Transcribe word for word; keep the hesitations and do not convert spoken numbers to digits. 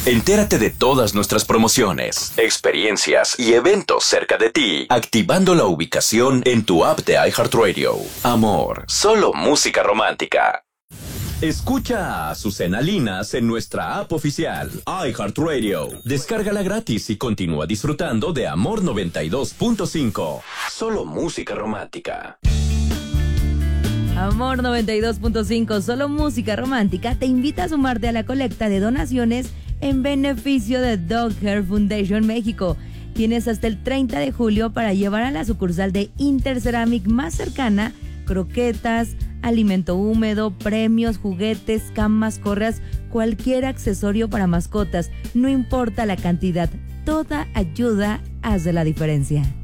Entérate de todas nuestras promociones, experiencias y eventos cerca de ti, activando la ubicación en tu app de iHeartRadio. Amor, solo música romántica. Escucha a Azucena Linas en nuestra app oficial, iHeartRadio. Descárgala gratis y continúa disfrutando de Amor noventa y dos punto cinco. Solo música romántica. Amor noventa y dos punto cinco, solo música romántica, te invita a sumarte a la colecta de donaciones en beneficio de Dog Hair Foundation México. Tienes hasta el treinta de julio para llevar a la sucursal de Interceramic más cercana croquetas, alimento húmedo, premios, juguetes, camas, correas, cualquier accesorio para mascotas. No importa la cantidad, toda ayuda hace la diferencia.